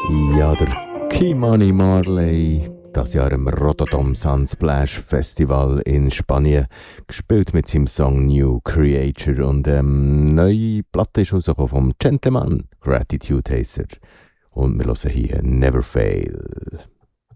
Ja, der Kimani Marley, das Jahr im Rotterdam Sunsplash Festival in Spanien, gespielt mit seinem Song New Creature und neue Platte ist rausgekommen vom Gentleman, Gratitude heisst er. Und wir hören hier Never Fail.